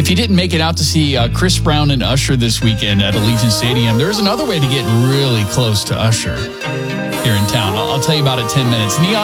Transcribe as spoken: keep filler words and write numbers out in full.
if you didn't make it out to see uh, Chris Brown and Usher this weekend at Allegiant Stadium, there's another way to get really close to Usher here in town. I'll, I'll tell you about it in ten minutes. Neon